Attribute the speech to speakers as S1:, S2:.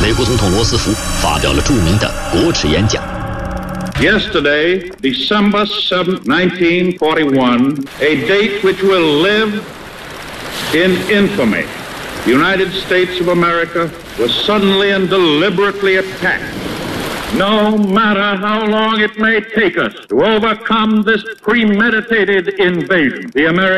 S1: 美国总统罗斯福发表了著名的国耻演讲。
S2: Yesterday, December 7, 1941, a date which will live in infamy. The United States of America was suddenly and deliberately attacked. No matter how long it may take us to overcome this premeditated invasion, the American